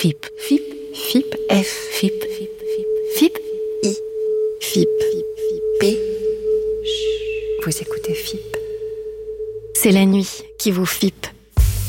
FIP. FIP. FIP. F. FIP. FIP. FIP. I. FIP. P. Vous écoutez FIP. C'est la nuit qui vous FIP.